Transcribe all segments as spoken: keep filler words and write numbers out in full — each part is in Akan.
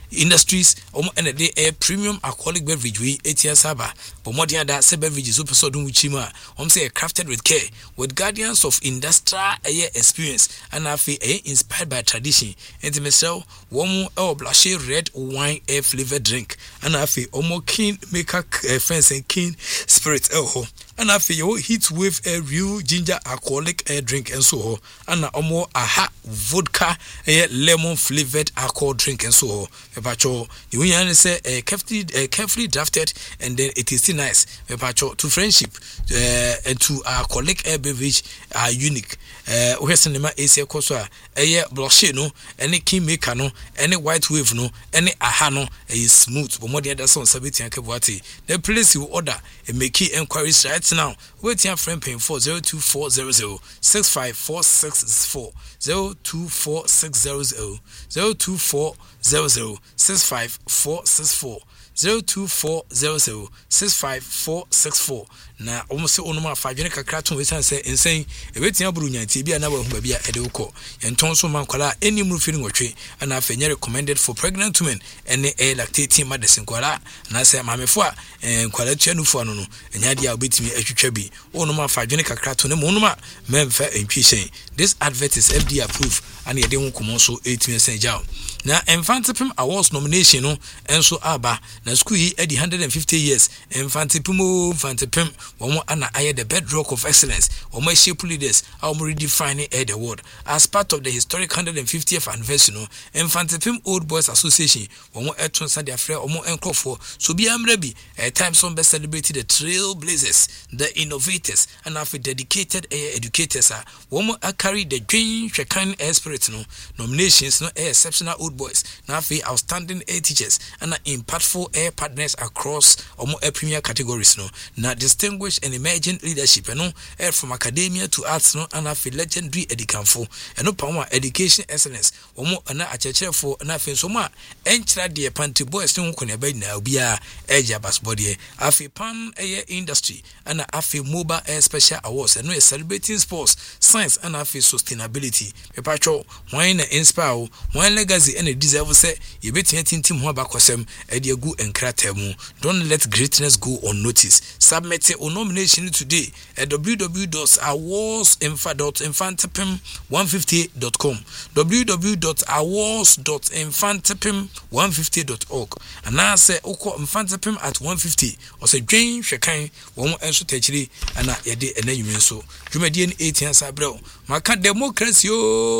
Industries omo ene de a premium alcoholic beverage we etia saba but more than that say beverages so person do chima om say crafted with care with guardians of industrial air experience and afi eh, inspired by tradition enti mesel womu e blashe red wine air flavored drink and afi omo keen maker uh, friends and keen spirit eh and afi yo heat wave a real ginger alcoholic air drink and so and omo aha vodka eh, lemon flavored alcohol drink and so Pacho, you can say uh, carefully, uh, carefully drafted, and then it is still nice. Pacho, to friendship uh, and to our collect air beverage are unique. Uh, we have cinema is a cosa, a year blush no, any key maker no, any white wave no, any ahano is smooth. But more than that, some sabiti and kabwati. The place you order and make key inquiries right now. Wait your friend paying for zero two four zero zero six five four six four zero two four six zero zero zero two four zero zero six five four six four zero two four zero zero six five four six four na almost onoma fadwene kakra to we san say ensen ebetia buru nyanti bia na wa hu ba bia ede ukọ yenton so man kwala eni mu feeling otwe na afenya recommended for pregnant women ene e lactating medicine kwala na say mamefo a kwala tuanufo no no enya dia obetimi atwitwa bi onoma fadwene kakra to ne monoma memfa entwisen. This advert is F D A approved and yede hu komo so eighteen sen jaw na Infantipim Awards nomination no enso aba na school yi edi one hundred fifty years Infantipim o Infantipim womo ana aye the bedrock of excellence womo shape leaders how mo redefining the world as part of the historic one hundred fiftieth anniversary no Infantipim Old Boys Association womo eton sa dia frɛ womo enkrofo so bia mra bi a time some best celebrate the trailblazers, the innovators and after dedicated air educators are womo carry the dream kind air spirit no nominations no air exceptional old boys now for outstanding air teachers and impactful air partners across omo air premier categories no na distinguished and emerging leadership no air from academia to arts no and for legendary educanfo and no power education excellence omo na achechefo na fe so ma enchira de panty boys no ko ne ba na obia eja basbody afi pan air industry and afi mobile air special awards and no celebrating sports science and afi sustainability pepacho why na inspire why legacy and deserve say you betin tintim ho abakosem e de agu enkrata mu. Don't let greatness go unnoticed. Submit your nomination today at w w w dot awards dot infantipim one fifty dot com w w w dot awards dot infantipim one fifty dot org and now say oko infantipim at one fifty or say dwen hwekan won enso tachiri ana yede enanyume so dwumadi en eighteen sabrel maka democracy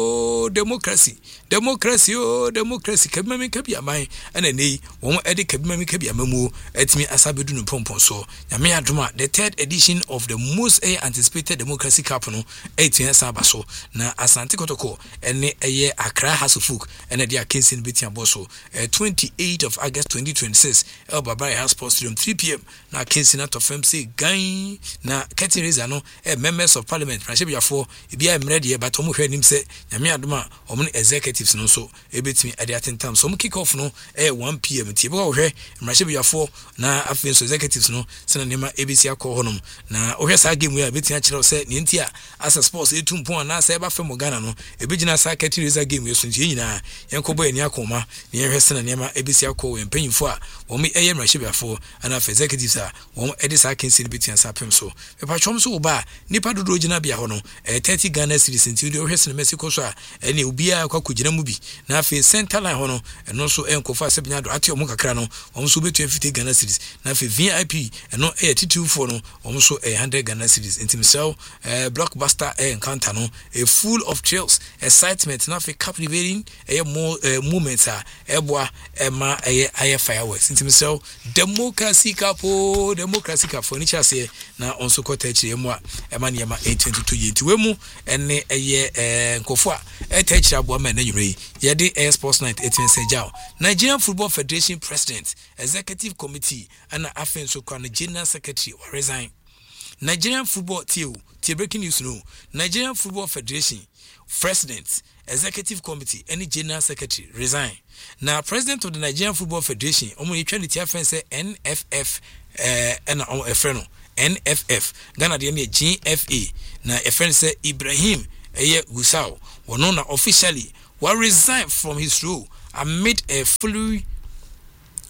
o democracy democracy o democracy kabima kabi aman ana nei won ede kabima kabi amamu etimi asabedu no pompon so nyame adoma the third edition of the most anticipated democracy cup no eighteen sabaso na Asante Kotoko ene eye Accra Hasufuk ene dia Kingston Betia Boso twenty-eighth of August twenty twenty-six El Babari House Sports Stadium three p m na Kingston at of M C Gan na Curtain Raiser no e members of parliament Prashebiafo e bia emre de but omo hwanim se nyame adoma omo executives no so e betimi ade atentam so omo kick off no e one p m tie bo hwe Prashebiafo na afen so executives no se na nema A B C akọ honom na ohwe sa game we a betia akire se ne ntia as a sports e tumpo na se ba fam Ghana no e begina sa Curtain Raiser game we so ntie nyina yenkobo eni akoma ne hwe se na nema A B C akọ we mpanyimfo a omo eye Prashebiafo ana executives a omo ede sa Kingston betia sa pem so e pa chom so oba nipa dodo gina bia ho no e thirty Ghana cedis nti de ohwe se na Mexico so a ene obia akwa kugina mu bi na afi center line ho no eno so enkofa asebnya do ate omo kakra no omo so betu fifty Ghana cedis na afi V I P eno e thirty-two for no omo so one hundred Ghana cedis nti msel eh blockbuster eh encounter no a full of thrills excitement na afi captivating eh more moments a eboa ema eh aye fireworks nti msel democracy capo democracy capo furniture say na onso kota chire mu a ema ne ema eight twenty-two yenti we mu ene eye eh nkofo a eta chire abo ma na yure yede air sports night eighteen sejao Nigerian Football Federation President Executive Committee ana afenso kwa na General Secretary or resign. Nigerian Football Team tie breaking news no Nigerian Football Federation President Executive Committee any General Secretary resign. Now President of the Nigerian Football Federation omo yetwa ne tie afense N F F eh na omo efreno N F F Ghana de ne G F A na efreno say Ibrahim eye Gusau wono na officially will resign from his role amid a fully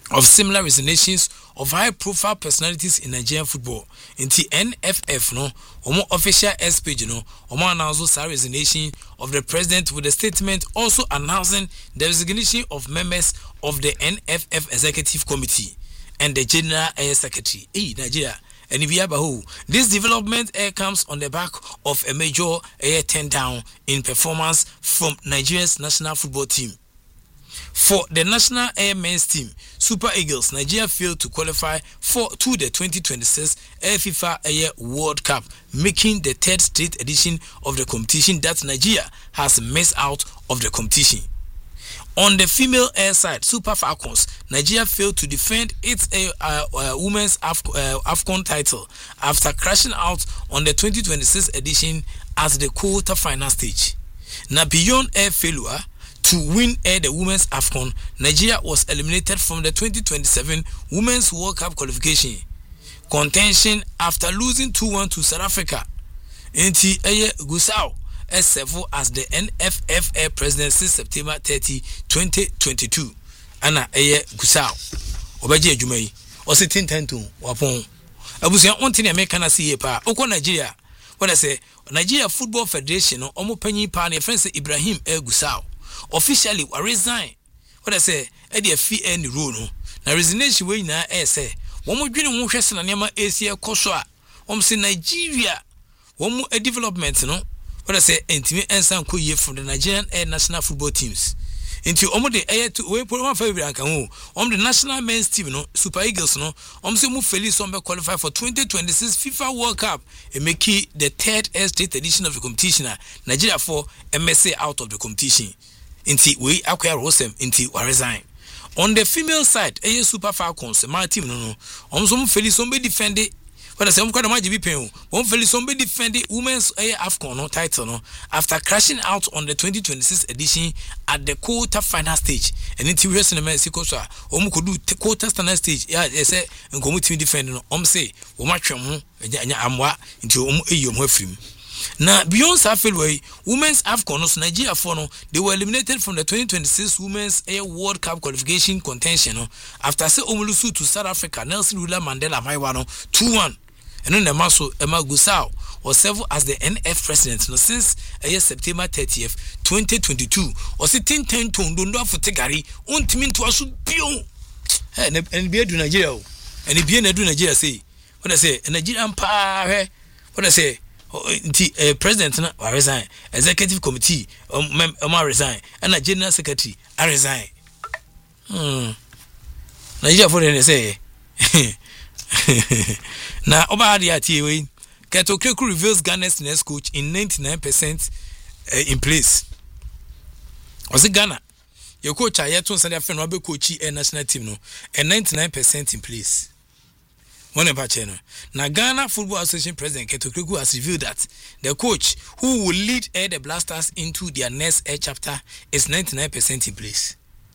of similar resignations of high-profile personalities in Nigerian football. In the N F F, no, omo official S page, no, omo announced the resignation of the president with a statement also announcing the resignation of members of the N F F executive committee and the general air secretary. Hey, Nigeria. And this development uh, comes on the back of a major uh, turn down in performance from Nigeria's national football team. For the national air men's team, Super Eagles, Nigeria failed to qualify for to the twenty twenty-six Air FIFA Air World Cup, making the third straight edition of the competition that Nigeria has missed out of the competition. On the female air side, Super Falcons, Nigeria failed to defend its uh, uh, uh, women's Af- uh, AFCON title after crashing out on the twenty twenty-six edition at the quarter-final stage. Now, beyond air failure to win air the women's AFCON, Nigeria was eliminated from the twenty twenty-seven Women's World Cup qualification contention after losing two one to South Africa. Inti Eye Gusau as served as the N F F Air president since September thirtieth, twenty twenty-two. Anna Eye Gusau. Obaji Ejumai. Ositin Tentu. Wapon. Abusia ontini American see pa. Oko Nigeria. What I say, Nigeria Football Federation, Omo Penny Pa, ne friend Ibrahim Eye Gusau. Officially, I resign. What I say, Eddie fee any rule. Na resignation way na air say. One more dream won't share na nema A C L Koswa. One say Nigeria. One more a development, no. What I say, intimate and some kuye from the Nigerian Air national football teams. Into almost the air to we put one favorite and on the national men's team, no Super Eagles, no. Um, say move Feliz Sombe qualify for twenty twenty-six FIFA World Cup and make it the third air state edition of the competition. Nigeria for M S A out of the competition. Inti we acquire Rosem inti we resign. On the female side, a Super Falcons, my team no no. Um, some Feliz Sombe defended. But I say I'm quite a magic be paying. One Feliz Sombe defended women's A AFCON no title no after crashing out on the twenty twenty-six edition at the quarter final stage. And in two years in the Mexico, so um could do quarter final stage. Yeah, they say and come to defend no. Um say um match um amwa into um a film. Now beyond Safeway, women's AFCON no Nigeria for no they were eliminated from the twenty twenty-six Women's Air World Cup qualification contention no after say omulusu to South Africa Nelson Rula Mandela Maiwa no two one. And then the Maso Emma Gusau was served as the N F president no, since uh, September thirtieth, twenty twenty-two. Or sitting ten to Ndondo for Tegari, on Timin to us bio. And be a do Nigeria. And be a do Nigeria say. What I say, a Nigerian pa. What I say, the president I resign, executive committee, um, I resign, and a general secretary, I resign. Hmm. Nigeria for the say. Now, over the R T A, Kato Kreku reveals Ghana's next coach in ninety-nine percent uh, in place. Was it Ghana? Your coach, I had to send a friend Robert Kochi and national team, no, and ninety-nine percent in place. One about channel. Now, Ghana Football Association President Kato Kreku has revealed that the coach who will lead Air the Blasters into their next Air chapter is ninety-nine percent in place.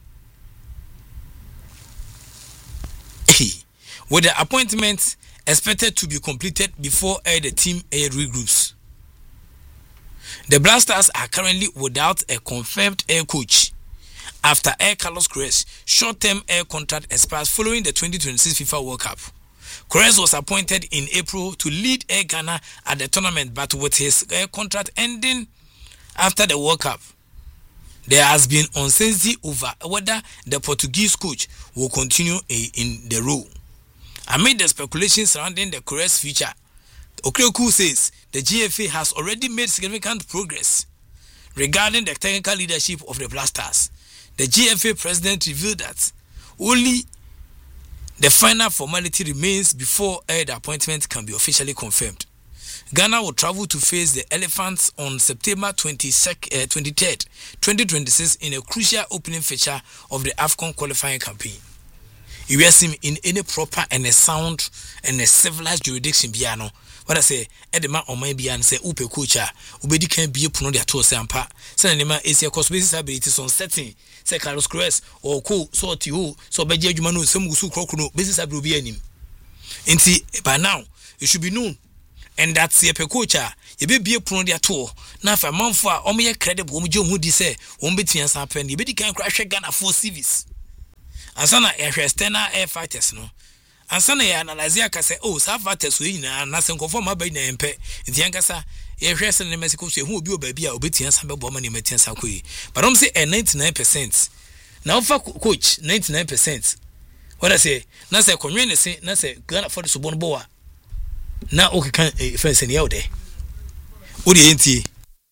With the appointment expected to be completed before uh, the team uh, regroups. The Blasters are currently without a confirmed air coach after Air Carlos Queiroz short-term air contract expires following the twenty twenty-six FIFA World Cup. Queiroz was appointed in April to lead Air Ghana at the tournament, but with his air contract ending after the World Cup, there has been uncertainty over whether the Portuguese coach will continue a, in the role. Amid the speculation surrounding the Queiroz future, Okreku says the G F A has already made significant progress regarding the technical leadership of the Blasters. The G F A president revealed that only the final formality remains before the appointment can be officially confirmed. Ghana will travel to face the Elephants on September twenty-third, twenty twenty-six in a crucial opening feature of the AFCON qualifying campaign. You will see in any proper and a sound and a civilized jurisdiction piano. What I say, Edema or maybe and say Upe Kucha, Ubedi can be a puno their tour sampa. Send anima is your cost basis abilities on setting. Say Carlos Queiroz or Co. So to you, so by Jumanu, some Gusu Crocono, business ability in him. Inti by now, it should be known. And that's a pecocha, you be a puno their tour. Now for a month for only a credible, whom you would say, won't be twins happen. You be can crash a gun at four civis. ansana yɛhwɛ external air factors no ansana yɛ analyze aka sɛ oh sa factors we nyina na sɛ nkɔfo ma ba nyina yɛmpɛ nti yankasa yɛhwɛ sɛ ne Mexico so ehu obi obabi a obetia sa bɛbɔ ma ne metia sa kɔ yi but om say a ninety-nine percent na ofa coach ninety-nine percent what I say na sɛ konwe ne se na sɛ Ghana for the subon bo wa na okeka friends ne yawo de odi enti.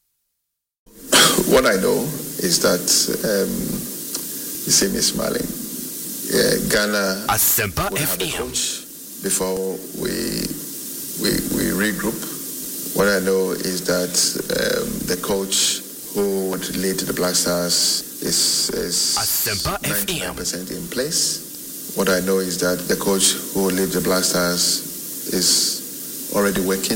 What I know is that um you see me smiling. Yeah, Ghana Asempa will have F M. a coach before we we we regroup. What I know is that um, the coach who would lead the Black Stars is is ninety-nine percent in place. What I know is that the coach who will lead the Black Stars is already working.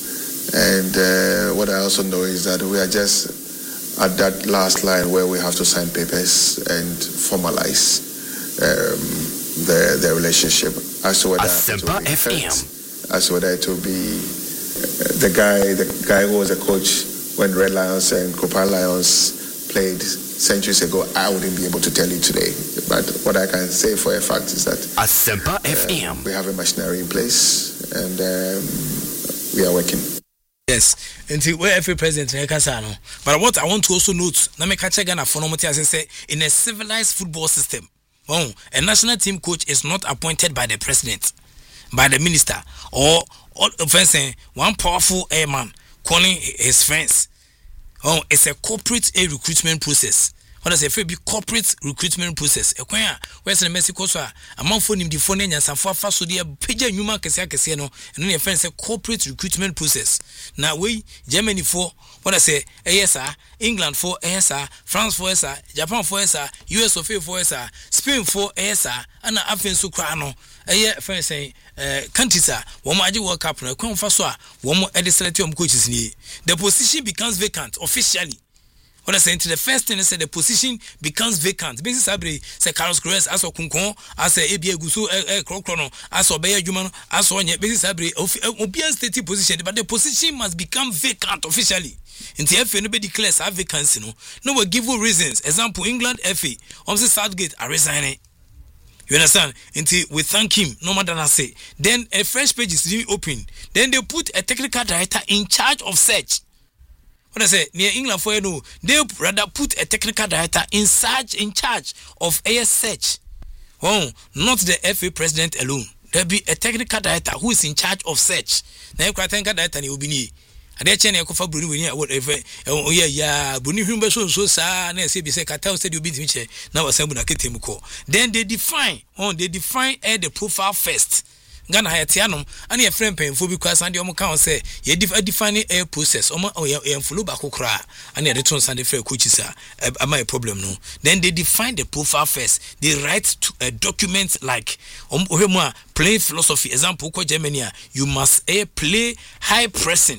And uh, what I also know is that we are just at that last line where we have to sign papers and formalize um, the the relationship as to whether it will be effect, as to whether it will be uh, the guy the guy who was a coach when Red Lions and Copan Lions played centuries ago. I wouldn't be able to tell you today, but what I can say for a fact is that Asempa F M. We have a machinery in place and um, we are working. Yes, until where every president no. But what I want to also note, na me catch Ghana for no say in a civilized football system, oh, a national team coach is not appointed by the president, by the minister, or or offense one powerful airman calling his friends. Oh, it's a corporate a recruitment process. What I say, be corporate recruitment process. A quaya, where's the Mexico? A month for him, the phone and some for fast so dear Pija Numa Casino, and then your friends a corporate recruitment process. Now, we Germany for what I say, A S R, England for A S R, France for A S R, Japan for A S R, U S of A for A S R, Spain for A S R, and Afin Sukrano. A year, friends say, countries are one magic World Cup, and a come for so one more editorium coaches. The position becomes vacant officially. What I say into the first thing, I said the position becomes vacant. Basis Abre say Carlos Cruz, as or Kunkon, as a Abia Gusu, a Crocono, as or Bayer Juman, as on your basis Abre, Obian state position, but the position must become vacant officially. Until F A nobody declares a vacancy, no, no will give you reasons. Example, England F A, on the Southgate are resigning. You understand? Until we thank him, no matter than I say. Then a fresh page is really open. Then they put a technical director in charge of search. What I say, near England for you know, they rather put a technical director in charge in charge of A S search. Oh, not the F A president alone. There'll be a technical director who is in charge of search. Now you can technical director will be near. And then China Kofa Bruni whatever. Oh yeah, yeah, Bruni Humber so so sa na say be say Katel said you beat me. Now assemble na ketemuko. Then they define, oh, they define uh, the profile first. Ghana hayatianum and your friend paying for because and your account say you define a process or you follow back cry and your return Sunday fair coaches are my problem no. Then they define the profile first. They write to a document like um play philosophy. Example Germany, you must a play high pressing.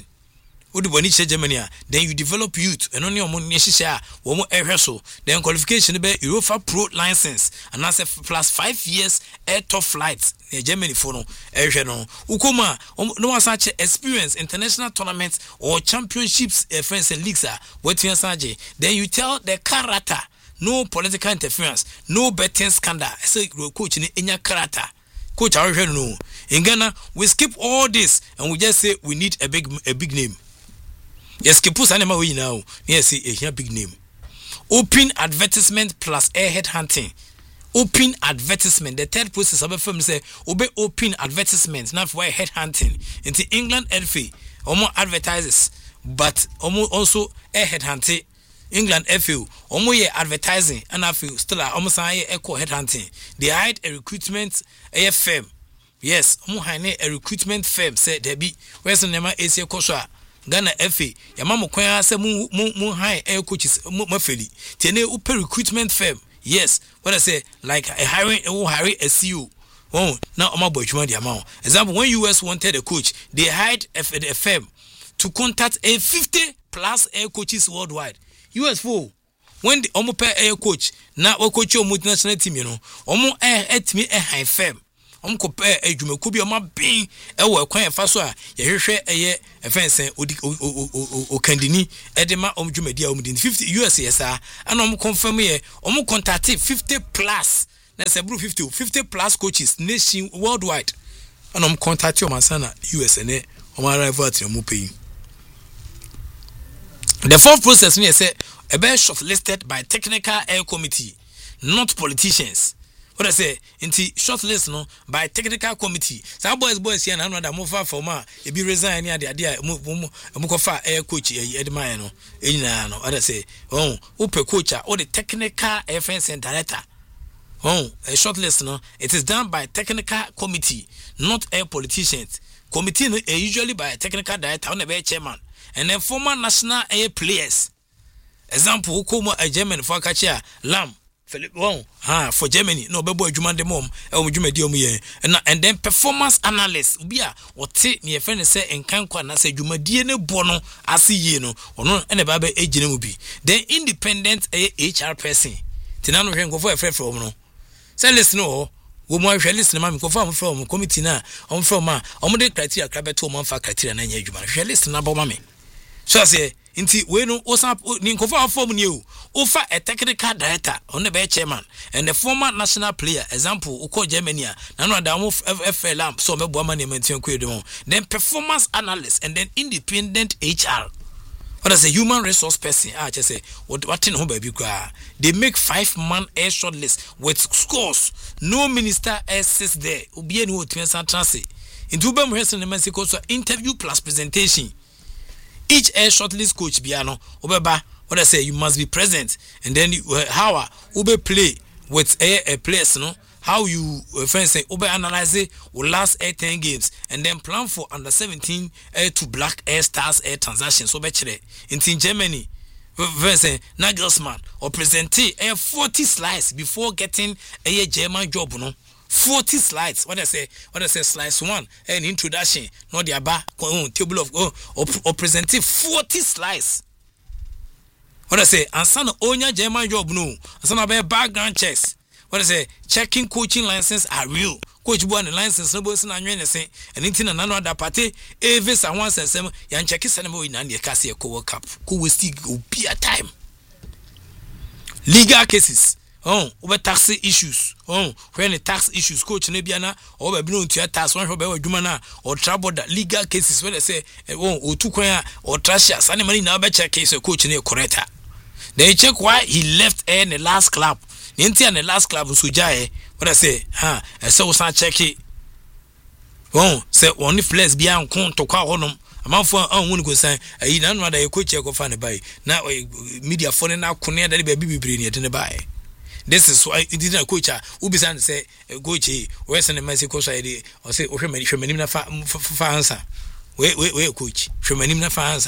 Germany, then you develop youth and only one more so then qualification be Europa Pro license and as a plus five years air top flights in Germany for no Ukoma no such experience international tournaments or championships uh, friends and leagues are what you then you tell the character no political interference no betting scandal so coach in your character. Coach I don't know in Ghana we skip all this and we just say we need a big a big name. Yes, Kipus anima we now. Yes, a big name. Open advertisement plus airhead hunting. Open advertisement. The third process of a firm say obey open advertisement. Now for head hunting. Into England F A, almost advertises, but almost also airhead hunting. England F A, almost advertising, and I feel still almost a echo head hunting. They hired a recruitment a firm. Yes, almost a recruitment firm said there be where's the name A C Kosha. Ghana F A, your mama kwaya say mu mu high air coaches mafeli. Tene upe recruitment firm. Yes, what I say, like a hiring a hiring a C E O. Oh, now I'm about you the amount. Example, when U S wanted a coach, they hired a, a firm to contact a fifty plus air coaches worldwide. U S four. When the omo pair air coach, now we coach your multinational team, you know, omo air at me a high firm. Um compare a jume could be a map being a work quiet fast. You hear a year a fence o candini edema om jumedia um fifty U S S R and um confirm here um contact fifty plus na say bro fifty fifty plus coaches nation worldwide and I'm contact your masana U S N A on arrival at your pay. The fourth process me say a be shortlisted by technical air committee, not politicians. What I say, inti shortlist no by technical committee. Some boys boys here na no da mo fa for ma e bi resign ya de ade mo mo ko fa air coach e edman no enyina no. What I say, oh, who pe coach or the technical F N C director. Oh, a shortlist no, it is done by technical committee, not air politicians. Committee no usually by a technical director on the chairman and then former national air players. Example, who come a German for catcher Lam. Philip Wong, ha, for Germany, no bebo Juman de Mom, El Jumadium, and and then performance analyst, Ubia, or take near friend say and Kankwa, and I say Jumadiene Bono, I see ye no, or no, and a baby agent will be. Then independent H R person. Tinano can go for a friend from no. Say, listen, no, woman, listen, mammy, confirm from committee now, on from ma, on the criteria, crab two month criteria, and you listen about mammy. So I say, inti we no osa ni kofa form new ofa a technical director on the be chairman and the former national player example uko Germany na no da mo F L lamp so me bo ma ne maintain ko edemo then performance analyst and then independent H R what I say human resource person ah just say what what no baby kwa they make five man air short list with scores no minister assist there obi ani o twen san transe into be mo hesen ne man say so interview plus presentation. Each air shortlist coach biano obeba what I say you must be present and then you, uh, how ube play with air a players no how you uh, friends say ube analyze it will last air ten games and then plan for under seventeen air to black air stars air transactions so betchere in Germany friends say Nagelsmann or present air forty slides before getting a German job no forty slides. What I say, what I say, slides one, an introduction, not the aba, table of oh, or, or presenting forty slides. What I say, and son of Onya German job, no, and son of background checks. What I say, checking coaching license are real. Coach one license, no boys and I say, and in another party, every someone says, Yan check is animal in Andia Cassia Co Cup, who will still go be a time. Legal cases. Oh, over tax issues. Oh, when the tax issues, coach Nebiana, or be known to your tax one or Jumana, or trouble that legal cases where they say, oh, or two quaya, or trasha, sunny money now better case of coach near corrector. They check why he left air in the last club. The entire the last club was Sujae. What I say, huh? I saw some check it. Oh, say only flesh beyond count to call on them. A month for own one good sign. I don't know that you coach go find a buy. Now, media phone now, Korea, that baby brain yet in the buy. This is why it didn't coach. Who be say go to Western Mexico side or say, oh, Shemanina for answer. Wait, wait, wait, coach. Shemanina for answer.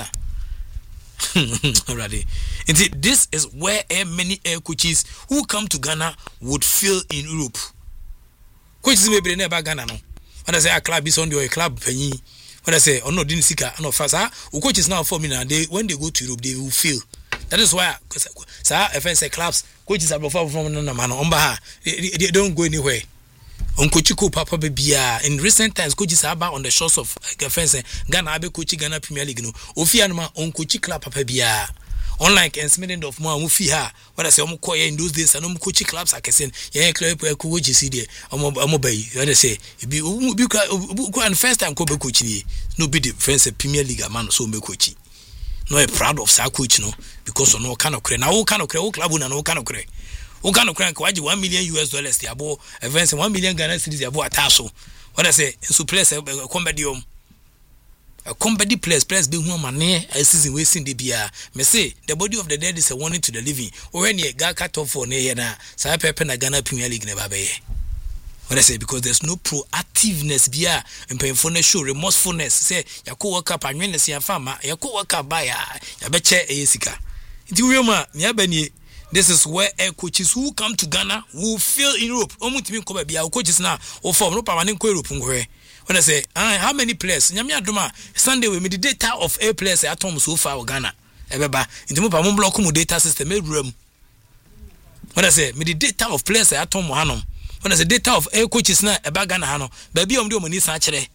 Already. Indeed, this is where many air coaches who come to Ghana would feel in Europe. Coaches may be never Ghana. No. When I say a club is on your club, penny. When I say, oh no, didn't see no fast. Who coaches now for me now, they when they go to Europe, they will feel. That is why, sir, F N C clubs, coaches are before from no man on Baha. They don't go anywhere. On Cochico Papa Bia in recent times, coaches are about on the shores of F N C, Ghana Abe Coaching Ghana Premier League. No, Ofianma on Coaching Club Papa Bia. Unlike and Smith of Moa Mufiha, what I say, I'm in those days, and I'm coaching clubs. I can say, yeah, club coach is there. I'm obey. What I say, be and first time Kobe coaching, no be the friends Premier League man so me coaching. No, I'm proud of Sa coach, no, because of no kind of credit. Now, all kind of credit, all club, and no kind of credit. All kind of credit, one million U S dollars, the above, events, one million Ghana cedis, the above a tasso. What I say, so place a comedium. A comedy place, place being one money, a season wasting the beer. Me say, the body of the dead is a warning to the living. Or any guy cut off for near na, so I pepper a Ghana Premier League never be. What I say, because there's no proactiveness, beer, and painfulness, show remorsefulness. Say, ya co work up and when see a farmer, ya co work up by ya betcha a yesika. Interior, Nyabani. This is where air coaches who come to Ghana will feel in Europe. Almost even come be our coaches now, or form no permanent Europe. When I say, ah, how many players? Nyamia Duma, Sunday we made the data of air players at home so far Ghana. Ebeba, in the Mupamon block data system, room. When I say, made the data of players at home Hanum. When I say data of air coaches now, a bag Ghana Hano, baby on the money actually.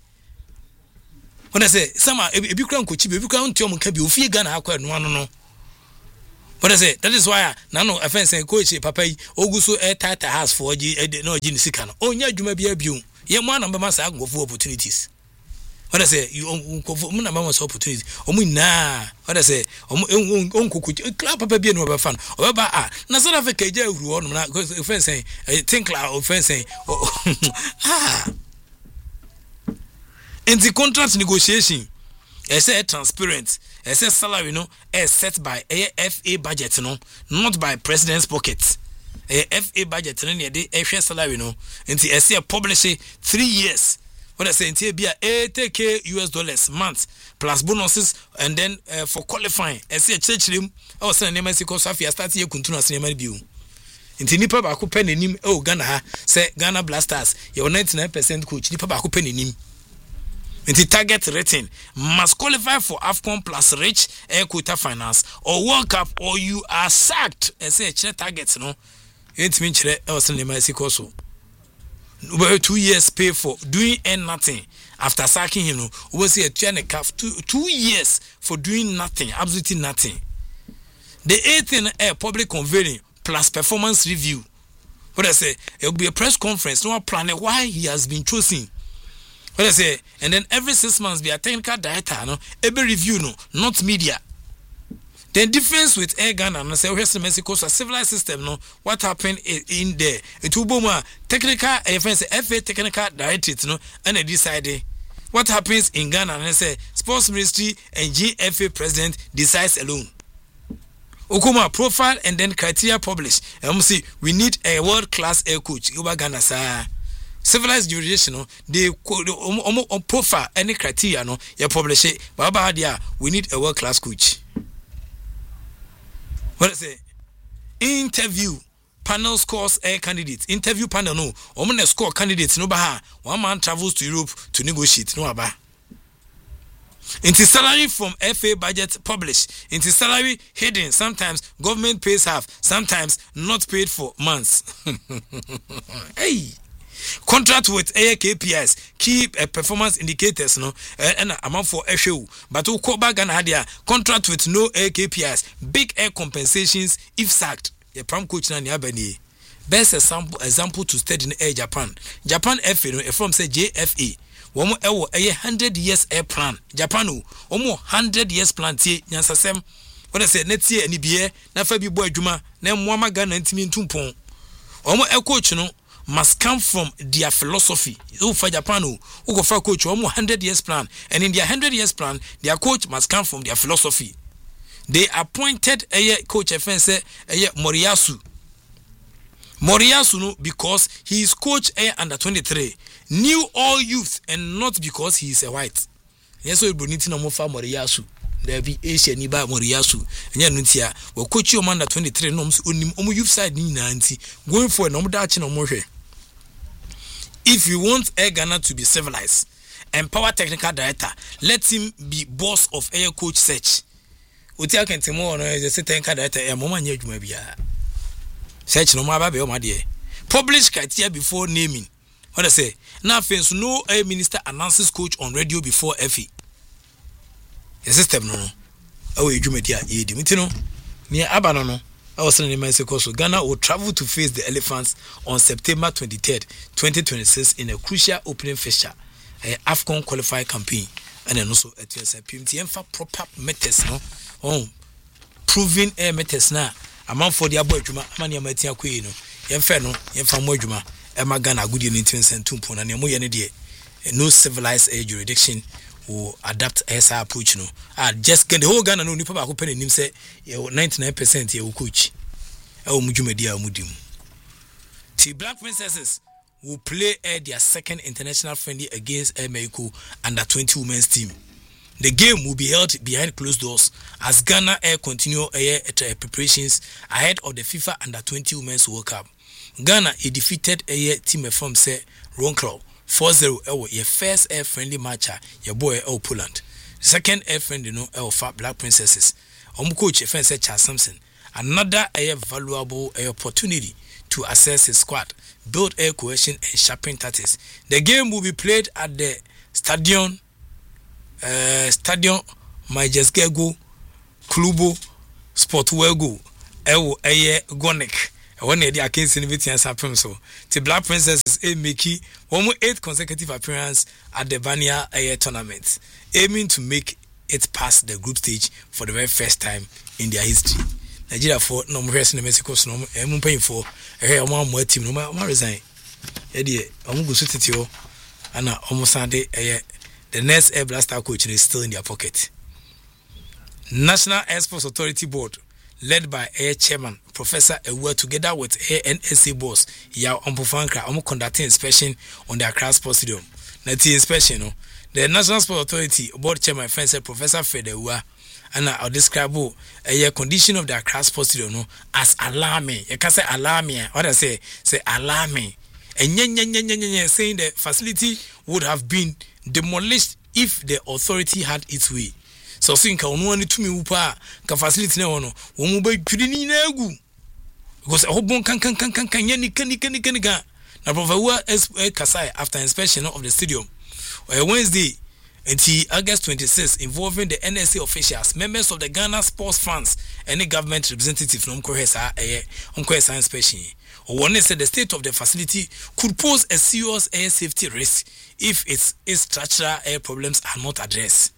When I say, Sama, if you can't coach, if you can't tell me, you feel Ghana acquired one no. What I say, that is why now no offense and coach papa oguso air tight house for G no Gin Sikano. Oh, yeah, you may be a bew. Ye one number must have for opportunities. What I say, you own mama's opportunities. Oh, me nah. What I say, uncle could clap up a beer no fun. Or about ah, Nazar of a K J who on offense saying, I think la offense saying, ah. In the contract negotiation, I say transparent. I say salary, you know, is set by A F A budget, you know, not by president's pockets. A F A budget, you know, the F A salary, you know, and I say publish three years. What I say, in be a eighty K U S dollars month plus bonuses, and then uh, for qualifying, I say church room. I was saying, I say, because I start here continuous in my view. Inti nipa ba ko pen nim oh Ghana ha say Ghana Blasters your ninety-nine percent coach nipa ba ko pen nim. Inti target rating must qualify for AFCON plus rich air quota finance or World Cup or you are sacked and say chere targets no. It mean chere e was in my sikoso. Over two years pay for doing and nothing after sacking him no. We say two two years for doing nothing, absolutely nothing. The eighth thing a public unveiling plus performance review. What I say, it will be a press conference. No plan why he has been chosen. What I say, and then every six months be a technical director, no, every review, no, not media. The difference with Air Ghana and I say, here's Mexico, so a civilized system, no, what happened in there? It will be technical, F A technical director, no, and they decided what happens in Ghana and I say, sports ministry and G F A president decides alone. Okuma profile and then criteria published. And see, we need a world-class air coach. Over Ghana, sir. Civilized jurisdiction, no, they um, profile any criteria, no, you publish it. But about there, we need a world-class coach. What I say? Interview panel scores air candidates. Interview panel, no. Omo na score candidates, no bah. One man travels to Europe to negotiate, no aba. Into salary from F A budget published. Into salary hidden. Sometimes government pays half. Sometimes not paid for months. Hey, contract with A K P Is, key uh, performance indicators, no, uh, and amount for F A U. But who call back and had their contract with no A K P Is, big air compensations if sacked. The pram coach na niabani. Best example example to study in air Japan. Japan F A, no, from say J F A. Womo ewo eye one hundred years air plan. Japanu, omo one hundred years plan tie nyansasem. What I say next year ani bie na fa bi bo adwuma na moama Ghana ntimi ntumpon. Omo e coach no must come from their philosophy. So for Japan, who go for coach omo one hundred years plan, and in their one hundred years plan, their coach must come from their philosophy. They appointed a coach F N say a Moriyasu. Moriyasu no because he is coach a under twenty-three. New all youth and not because he is a white. Yes, so Bruniti no more Moriyasu. There be Asia ni ba Moriyasu. Enya ntia we coach you under twenty-three no onim omo youth side ni na anti going for no dachi no mo hwe. If you want Air Ghana to be civilized, empower technical director, let him be boss of air coach search. Uti akentimo no is a technical director e mo manya adwuma bia. Search no ma ba be o ma de. Publish criteria before naming. What I say? Now, first, no air minister announces coach on radio before F E. The system no. Oh, you media ye dimitino. Near Abanono. I was saying in my so Ghana will travel to face the elephants on September twenty-third, twenty twenty-six in a crucial opening fixture, a AFCON qualified campaign, and then also at your P M T M for proper methods, no? Oh, proving air methods now. Among for the aboy juma, many amatia queen, Yenfeno, Yenfamo juma. Emma Ghana good in intense and tumpo na nemo yene de no civilized air jurisdiction will adapt as our approach no. Ah just get the whole Ghana no nipa ba ko pen nim say ninety-nine percent ye wo coach. E wo mudwumadi a mudim. The Black Princesses will play uh, their second international friendly against Mexico under twenty women's team. The game will be held behind closed doors as Ghana Air continue air uh, preparations ahead of the FIFA under twenty women's World Cup. Ghana he defeated a team from say Ronclaw four zero ewo your first air friendly match your boy El Poland. Second air friendly no El Fat Black Princesses. Um coach F say Charles Sampson. Another a valuable opportunity to assess his squad, build air cohesion and sharpen tactics. The game will be played at the Stadion uh Stadion Majesgego Klubo Sportwego ewo eye Gonic one the against Invitation Sapim so the Black Princesses a make one eight consecutive appearance at the Vania Air tournament, aiming to make it past the group stage for the very first time in their history. Nigeria for no more in Mexico, no more paying for a one more team, no more resign. Eddie, I'm going to sit you and almost Sunday. The next Air Blaster coach is still in their pocket. National Air Sports Authority Board, led by Air Chairman Professor Ewa, together with Air N S A boss Yao Ampofankra, are conducting inspection on the Accra Sports Stadium. Now, the inspection, no, the National Sports Authority Board Chairman said Professor Fred Ewa, and I'll describe a condition of the Accra Sports Stadium no, as alarming. You can say alarming. What I say, say alarming. And yen, yen, yen, yen, yen, saying the facility would have been demolished if the authority had its way. So think I want to me upa ka facility na wono wo mu ba twiri na agu because obon kan kan kan kan kan yen kan kan kan kan na Professor Kasai after inspection of the stadium on Wednesday until August twenty-sixth involving the N S A officials, members of the Ghana sports fans, and the government representative from Kohesa eh on Kohesa inspection. One said the state of the facility could pose a serious air safety risk if its, its structural air problems are not addressed.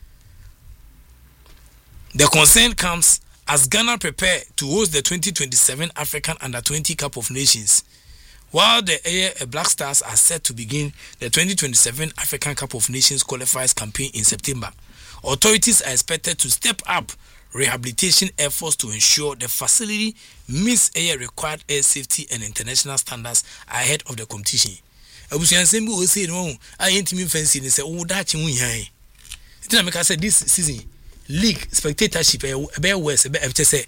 The concern comes as Ghana prepare to host the twenty twenty-seven African Under twenty Cup of Nations. While the Air Black Stars are set to begin the twenty twenty-seven African Cup of Nations qualifiers campaign in September, authorities are expected to step up rehabilitation efforts to ensure the facility meets air required air safety and international standards ahead of the competition. Abusian Sembu will say no, I ain't me fancy and say, oh, that's you. It didn't make us say this season league spectatorship a bear worse a bear say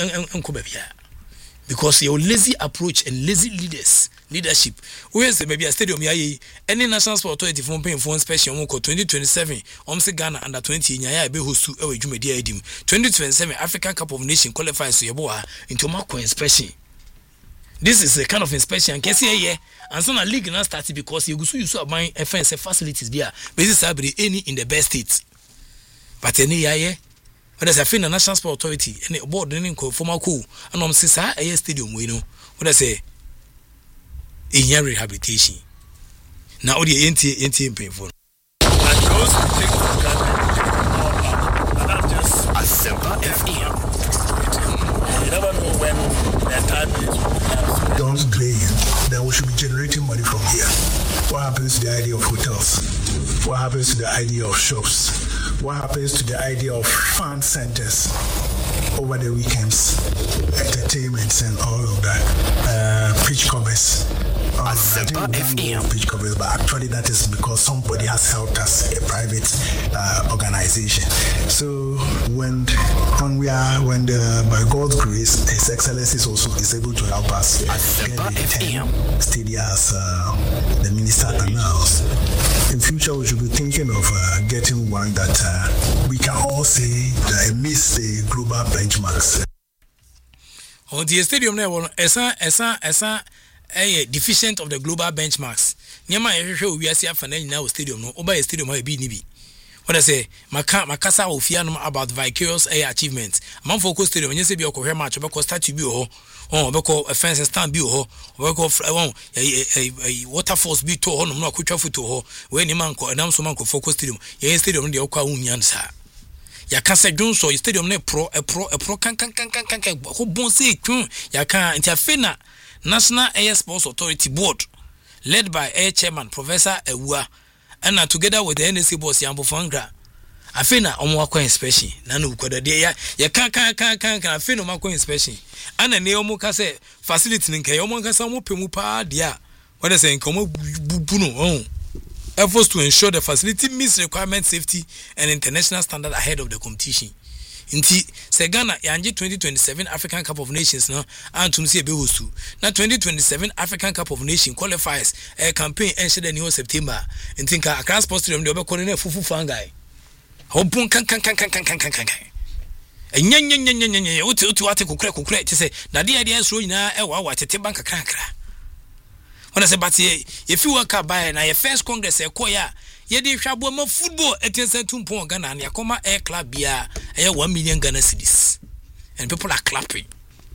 because your lazy approach and lazy leaders leadership. Where's maybe a stadium ya any national sport authority from paying for inspection won't twenty twenty-seven omse Ghana under twenty nyaya be host to ewe jumedi edim twenty twenty-seven African Cup of Nations qualifies to yeboa into Marco inspection. This is a kind of inspection and case here and so na league now started because you go so you so buying F N S facilities there basis any in the best states. But any yeah, but there's a fin the National Sport Authority and the board then former cool and um says a stadium we know what I say in your rehabilitation. Now the N T N T painful. And those who take for granted and I'm just a simple F M. You never know when their time is. Don't drain. Then we should be generating money from here. What happens to the idea of hotels? What happens to the idea of shops? What happens to the idea of fan centers over the weekends, entertainments and all of that, uh, pitch covers. Um, F M. Pitch covers, but actually that is because somebody has helped us, a private uh, organization. So when when we are when the, by God's grace, His Excellency is also is able to help us get the ten stadiums uh, the minister announced. In future, we should be thinking of uh, getting one that uh, we can all say that it meets the global benchmarks. On the stadium, there was esa esa esa a deficient of the global benchmarks. Nyama ehwe we asia fa na nyina stadium no oba stadium ha bi ni bi. What I say, maka makasa ofia no about vicarious air achievements. Man focus stadium nyese bi okohwe match obeko start bi ho. Oh, obeko a fence stand bi ho. Obeko won a waterfalls bi to ho no no akwatwa foto ho. We ni man ko nam so man ko focus stadium. Ye stadium de okwa unyan sa. Ya kan se dwon so stadium na pro a pro a pro kan kan kan kan kan ho bon se tun ya kan interfere National Air Sports Authority Board, led by Air Chairman Professor Ewa, and uh, together with the N S A boss Yambo Fangra. I feel na omo akwa inspection. Nanu koda de ya ya kan kan kan kan kan afei no makwa inspection. Ana ne omo ka say facility nka omo ka say omo pemu pa dia. What they say nka omo bubu no oh. Efforts to ensure the facility meets requirement safety and international standard ahead of the competition. Inti se Ghana yanje twenty twenty-seven African Cup of Nations no antum se be hostu na twenty twenty-seven African Cup of Nations qualifiers a campaign enshede the new September inti ka Accra Sports Stadium de obekọ na fufu fangai obun kan kan kan kan kan kan kan enya nya nya nya nya uti uti wate kokure kokure ti se na de ade so nyina e wa wa tete banka krankra ona se batie ye fi waka buy na ye first congress e koya ye de hwabo ma football etense tumpon Ghana na yakoma air club bia e one million Ghana cedis and people are clapping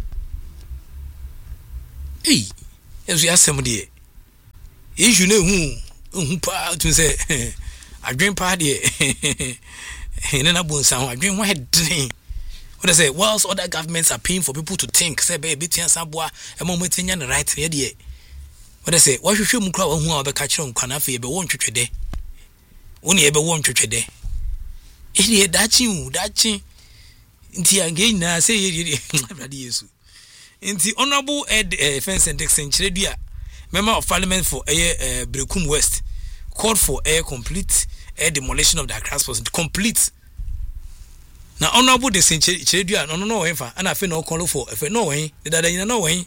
Hey, as we ask somebody, if you know who, who part to say, I drink party, and then I won't sound, I drink one drink. What I say, whilst other governments are paying for people to think, say, baby, Tian Sabwa, a moment in the right idea. What I say, why should you crowd who are the catcher on Canafi, but won't you today? Only ever want you today. Idiot, that's you, that's you. Inti again, I say, in the Honorable Ed Fence and Dixon Chedia, Member of Parliament for Air Brekum West, called for air complete air demolition of the Accra Sports. Complete. Now, Honorable Dixon Chedia, no, no, no, and I feel no call for if no way, that I know way.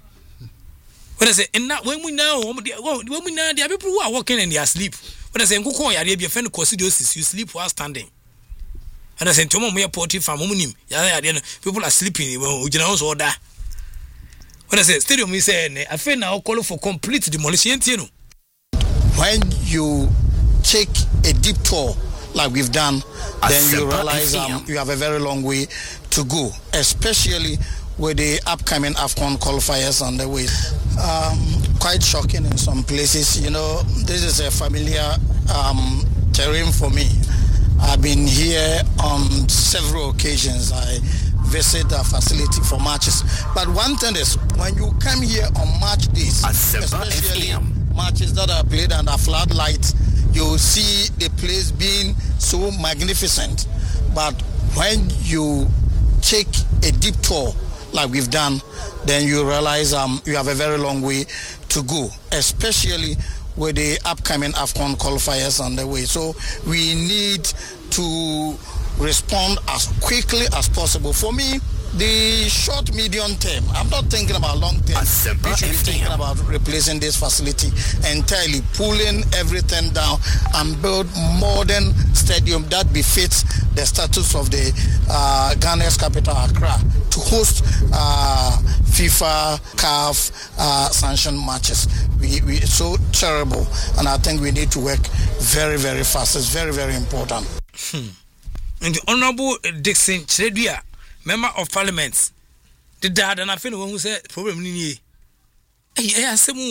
When I say, and that when we know, when we know, there are people who are walking and they are asleep. When I say, go call your friend, Cosidosis, you sleep while standing. And I said, Tomo, we are porting from Monim. People are sleeping, you know, order. When I say, Stadium, we say, I feel now call for complete demolition. When you take a deep tour like we've done, then you realize um, you have a very long way to go, especially with the upcoming AFCON qualifiers on the way. Um, quite shocking in some places. You know, this is a familiar um, terrain for me. I've been here on several occasions. I visit the facility for matches. But one thing is, when you come here on match days, especially matches that are played under floodlights, you see the place being so magnificent. But when you take a deep tour like we've done, then you realize um, you have a very long way to go, especially with the upcoming AFCON qualifiers on the way. So we need to respond as quickly as possible. For me, the short, medium term, I'm not thinking about long term. We should be thinking about replacing this facility entirely, pulling everything down and build modern stadium that befits the status of the uh, Ghana's capital, Accra, to host uh, FIFA, C A F uh, sanctioned matches. We, we, it's so terrible, and I think we need to work very, very fast. It's very, very important. Hmm. And the Honorable Dixon Chedia, Member of Parliament, the dad and I feel one who said problem in ye. Hey, I say,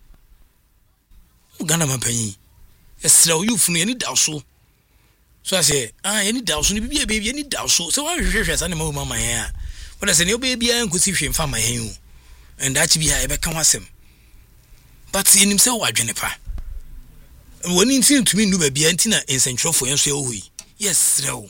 Ghana Mampany. Yes, you from any doubt so. So I say, ah, any doubt, so be a baby, any doubt so. So I wish as animal mamma hair. But I say, no baby, I could see him from my hair. And that be I become him. But in himself, I Jennifer. When it seemed to me, no baby, Antina in Central for you, so we. Yes, so.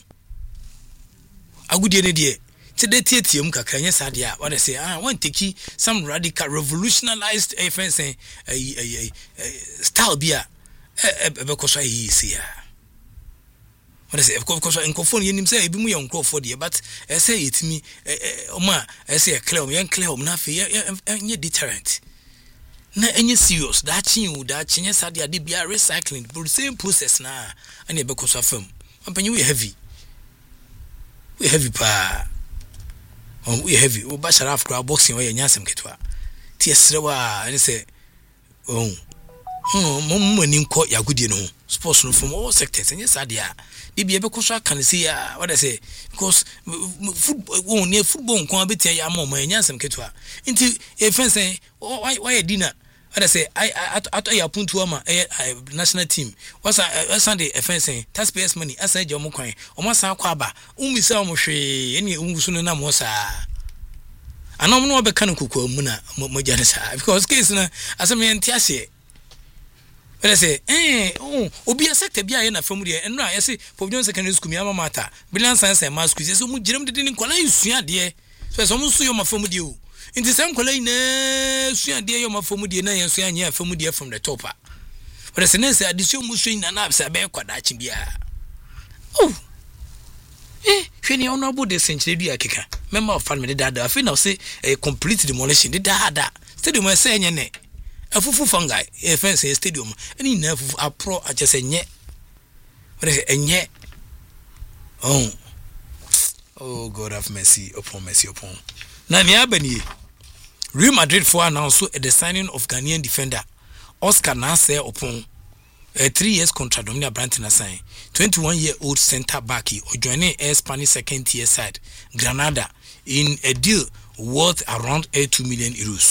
I would idea. Today, Tium Kakanya Sadia, what I say, I want to keep some radical revolutionized a friend saying a style beer because I see her. What I say, of course, I confirm himself, be me on call for dear, but I say it to me, Oma, I say a clear, young clear, nothing, and yet deterrent. Na any serious that you that Chinya Sadia did be a recycling, but the same process now, and a because of film. I'm you heavy. We heavy pa. Oh, we heavy. Oh, Basharaf crowd boxing where you nyasam ketwa. Tiesrewa and say, oh, hmm, mum when you caught ya good, you know, sports from all sectors, and yes, idea. They be able to can see what I say, because football near football, come a bit ya mama and nyasam ketwa. Into a friend say, oh, why, why a dinner? What I say, I at a point to a national team. What's a Sunday a friend saying, taxpayers money, I said, your mocoin, or Massa Quaba, Umi Salmoshe, any Umusuna Mosa. I know no mechanical muna, Mojanisa, because case as a man Tiasse. But I say, eh, oh, Obi a sector be in a family, and I say, for John Secondary School, Yama Mata, Bilan Science and Mask, so much Jim didn't call you, dear. So it's almost your family. In the same color, so dear, your family, and I am saying, yeah, family from the top. But as an answer, this young Muslim and Absa Bear Quadachibia. Oh, eh, Fanny Honorable de Saint Lydia Kicker, member of Parliament, that I feel now say a complete demolition. The dada, stadium, I say, ne, a fufu fungi, a fancy stadium, any nerve of a pro, I just say, yet. What is it, and yet? Oh, oh, God have mercy upon mercy upon. Nanya Beni, Real Madrid for announced the signing of Ghanaian defender Oscar Nasser upon a three years contract. Domina Branton sign twenty-one year old centre back or joining a Spanish second tier side Granada in a deal worth around eighty-two million euros.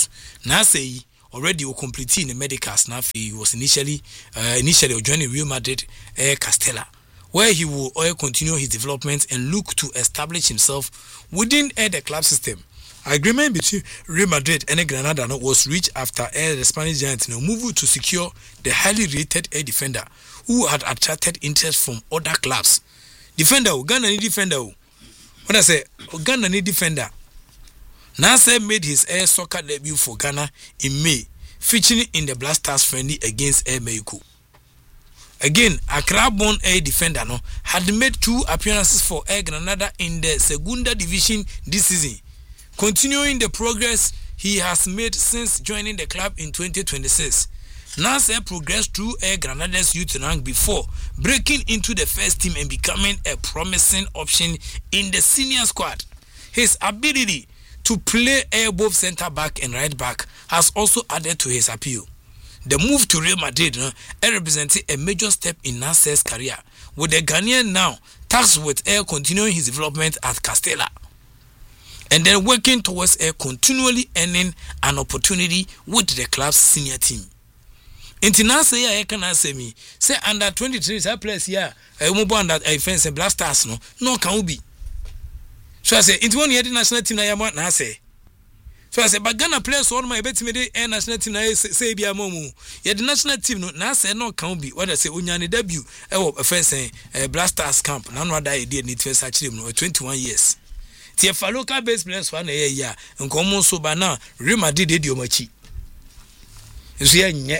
Now say already or completing the medicals. Now he was initially uh, initially joining Real Madrid uh, Castella, where he will uh, continue his development and look to establish himself within uh, the club system. Agreement between Real Madrid and Granada no, was reached after uh, the Spanish giants no, moved to secure the highly rated uh, defender who had attracted interest from other clubs. Defender, Ghana need defender. When I say Ghana need defender, Nasser made his air soccer debut for Ghana in May, featuring in the Black Stars friendly against Air Mexico. Again, Accra-born air defender no, had made two appearances for Air Granada in the Segunda Division this season, continuing the progress he has made since joining the club in twenty twenty-six. Nasser progressed through Air Granada's youth rank before breaking into the first team and becoming a promising option in the senior squad. His ability to play air both centre back and right back has also added to his appeal. The move to Real Madrid uh, represented a major step in Nasser's career, with the Ghanaian now tasked with air continuing his development at Castella, and then working towards air continually earning an opportunity with the club's senior team. Inti Nasser ya eka na asemi say under twenty-three say players here e mo bo under e fence Black Stars no no kan ubi. So I say inti one year the national team na ya mo na say. So I say but Ghana players on my bet me the national team na say bia momu. Ye the national team no na say no kan ubi. What I say onya ne debut e wo fence e Black Stars camp na no ada idea need first actually no twenty-one years. Tie fa local based players one e ya nkomo so ba na Real Madrid dey o machi. Nso ye nye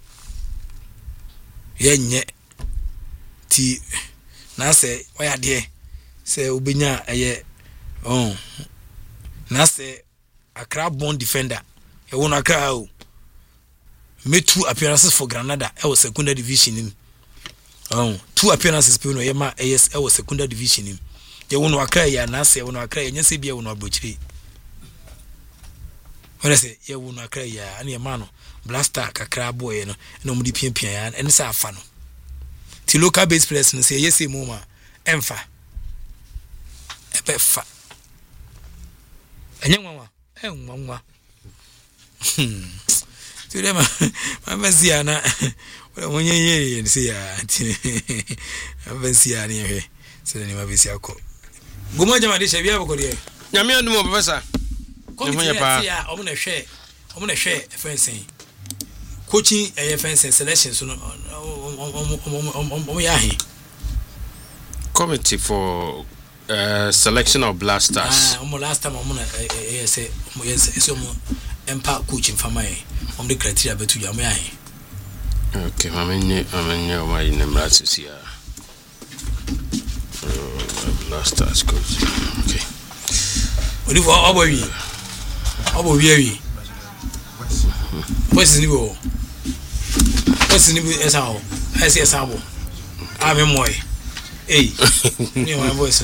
yenye ti na se waya de se obenya eye oh na se Accra born defender e won Accra o made two appearances for Granada e was second division in oh two appearances pe no ye ma e yes e was second division in ye won Accra ya na se won Accra nya se bia won abochiri when say ye won Accra ya ani ma no Blaster kakra boy no no mudi piapia ya ene sa afa no ti local based players no say yes e mo ma emfa ebe fa enye nwa enwa nwa ti dem ma masia na wonye ye say ya ti masia ni he se ni masia ko gomo jama de shabia bokori nyame andu mo professor ko mi ya o mo na hwe o mo na hwe efensen coaching A F N selection so no committee for uh, selection of Black Stars. Ah, um, last time I'm gonna say yes, so empower coaching for my on the criteria betu ya me ahe. Okay, mamenye mamenye o mai ne mratsi ya. Black Stars coach. Okay. Odi fo obowi. Obowi awi. What's the niveau? What's the niveau esao? I say esao. I'm a moy. Hey, you my voice.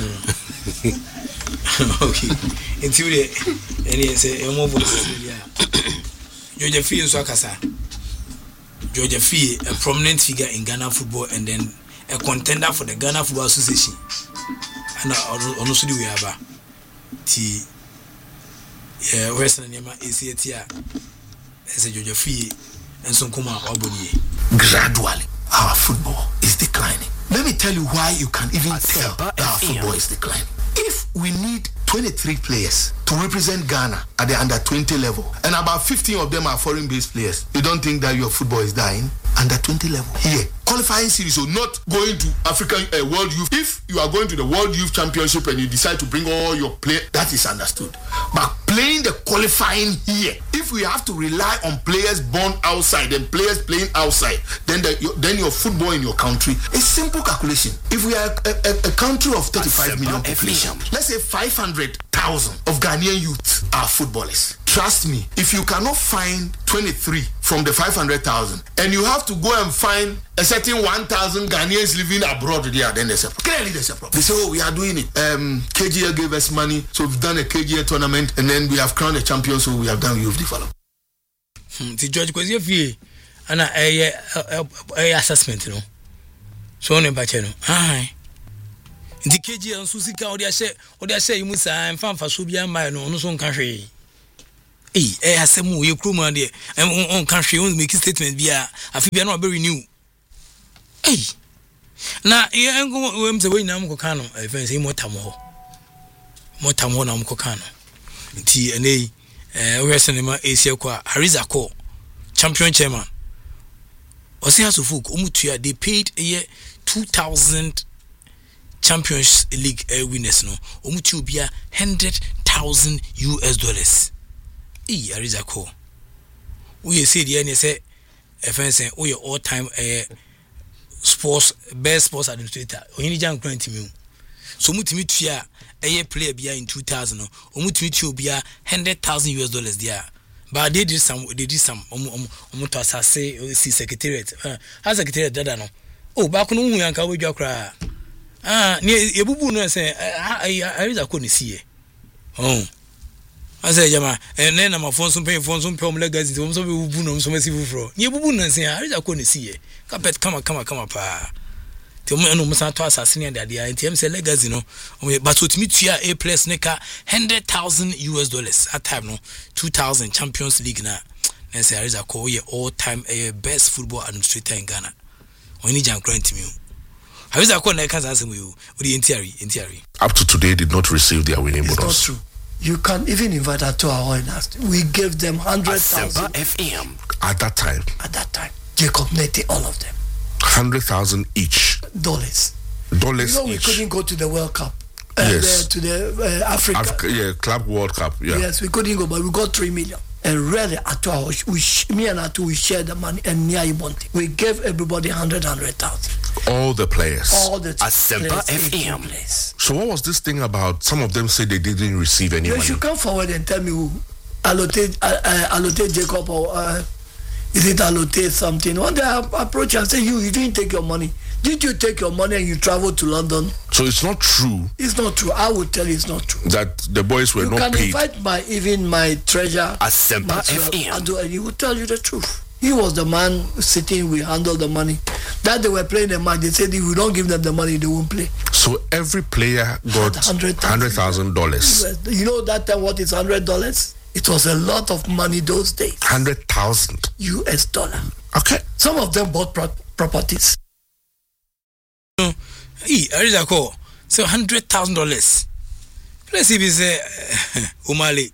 Okay. Until the any say a more voice. Georgia Fee is Wakasa. Georgia Fee, a prominent figure in Ghana football and then a contender for the Ghana Football Association. And also do we have a T. Yeah, Western Yama is here. As a Georgia Fee and some Kuma Obony. Gradually, our football is declining. Let me tell you why you can even tell that our football is declining. If we need twenty-three players to represent Ghana at the under twenty level, and about fifteen of them are foreign-based players, you don't think that your football is dying? Under twenty level. Here, qualifying series, so not going to African uh, World Youth. If you are going to the World Youth Championship and you decide to bring all your players, that is understood. But playing the qualifying here, if we have to rely on players born outside and players playing outside, then the, your, then your football in your country is simple calculation. If we are a, a, a country of thirty-five million population, let's say five hundred thousand of Ghanaian youth are footballers. Trust me, if you cannot find twenty-three from the five hundred thousand and you have to go and find a certain one thousand Ghanaians living abroad there, then there's a problem. Clearly there's a problem. They say, oh, we are doing it. Um, K G L gave us money, so we've done a K G L tournament and then we have crowned a champion, so we have done youth development. Hmm, the George because you feel and a a assessment, you know. So on a batch, no. Aye. The K G L and Susika, or they say, or they say, you must say, I'm fan for Subian by no, no, so country. eh eh asemu ye kroma de on kan hwe on make statement bia afi bia na obe renew eh na ye ngo we mze we nyam ko kan no e fence motam ho motam ho na mko kan no nti ene eh we senema Asia kwa Hariza Ko champion chairman Osi Hasufuk umutua they paid a year two thousand Champions League uh, winners no umutua bia one hundred thousand U S dollars eh Hariza Ko we say the ene say e fence we all time eh sports best sports administrator oyini jan grant me so mutimi tua eye player bia in two thousand no mutimi tua bia one hundred thousand U S dollars there but they did some they did some um um to assase see secretariat uh as secretariat dada no oh back no hu yanka we dwa kra ah ne ebubu no say Hariza Ko ne sie oh asa jama ne na mafon so pay fon so pay legacy so so ebubu no so masi fufro ne ebubu no say Hariza Ko ne sie carpet kama kama kama pa te mo no musa to assassin and dia ntm say legacy no but otimi tua a plus neka one hundred thousand U S dollars at time no two thousand Champions League na na say Hariza Ko ye all time a best football administrator in Ghana oni jan grant me Hariza Ko na kan say we o the entiary entiary up to today did not receive their winning it's bonus. Not true. You can even invite her to our house. We gave them one hundred thousand F M At that time. At that time. Jacob Nete, all of them. one hundred thousand each. Dollars. Dollars you know, we each. couldn't go to the World Cup. Uh, yes. The, to the uh, Africa. Africa. Yeah, Club World Cup. Yeah. Yes, we couldn't go, but we got three million. And really, at our, we, me and Atu, we shared the money. And near Ibonti, we gave everybody one hundred, one hundred thousand. All the players. All the Asempa F M. players. So what was this thing about? Some of them say they didn't receive any You money. should come forward and tell me who allocate, uh, uh, allocate Jacob or uh, is it allocate something? One day I approach and say, you, you didn't take your money. Did you take your money and you traveled to London? So it's not true. It's not true. I will tell you it's not true. That the boys were you not can paid. invite my even my treasure Asempa Maxwell F M. Ado, and he will tell you the truth. He was the man sitting, we handled the money. That they were playing the match, they said if we don't give them the money, they won't play. So every player got one hundred thousand dollars. You know that time what is one hundred dollars? It was a lot of money those days. one hundred thousand U S dollar. Okay. Some of them bought pro- properties. No, hey, Hariza Ko, so one hundred thousand dollars. Let's see if it's uh, Umali.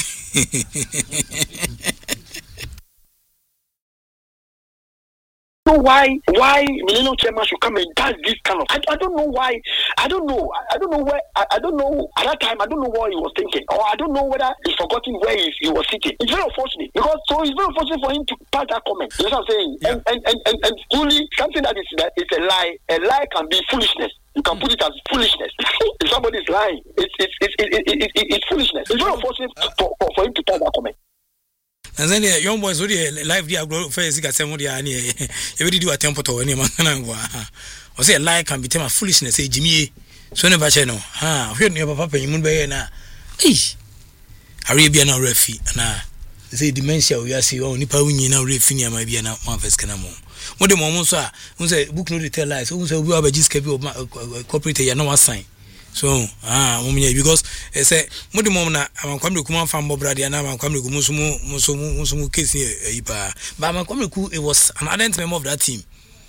know why why Millennium Chairman should come and does this kind of I, I don't know why I don't know I don't know where I, I don't know at that time I don't know what he was thinking or I don't know whether he's forgotten where he, he was sitting. It's very unfortunate because so it's very unfortunate for him to pass that comment. You know what I'm saying? Yeah. And, and and and and fully something that is that is a lie. A lie can be foolishness. You can put it as foolishness. If somebody is lying, it's it's it's it, it, it, it, it's foolishness. It's very unfortunate for, for, for him to pass that comment. And then the young boys already live there grow first got some of the any every do a tempo to any man or say a lie can be termed foolishness say Jimmy so never channel ha when your papa you be na eh Arabian refi na say dementia we are see oh nipa wunyi na refi ni ama bia na man first kana mo mo de mo mo so a won say book no tell lies so won say we abagiska bi corporate ya no sign. So ah mumnya because eh say mudi mom na amankwamre ku man fam bobrade na amankwamre ku musumu musumu musumu case eh pa but amankwamre ku it was an ardent member of that team.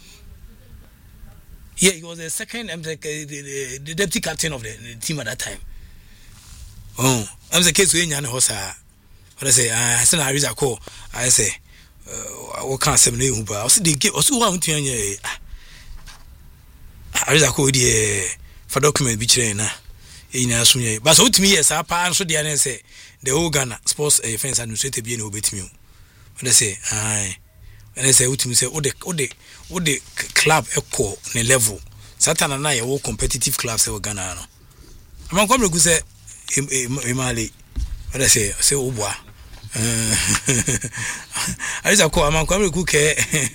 Yeah, he was the second I'm like, uh, the, the deputy captain of the, the team at that time. Oh, I'm the case we nyane hosa. What I say ah say na Hariza Ko I say uh, what can say me uba I say they give also want to anya Hariza Ko dey for document bi kire na e nyina so nyɛ but so utimi yes apa so dia na say the whole Ghana sports uh, fence administrator bi na obetimi o when say ai when say utimi say o de o de o de club equal ne level satana na ye wo competitive club say Ghana no am kwamre ku say e mali when say say obua Hariza Ko am kwamre ku ke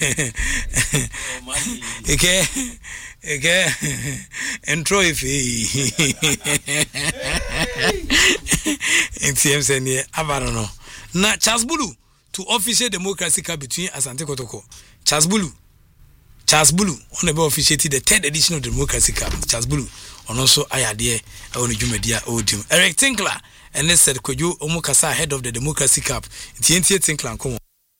eke Ege entro ifi N T M senior abarono na Charles Bulu to official democracy cup between Asante Kotoko. Charles Bulu Charles Bulu on the officiated the third edition of the democracy cup. Charles Bulu on also ayade e wonu dwumadia odim Eric Tinkler and they said could you omukasa head of the Democracy Cup T N T Tinklan come.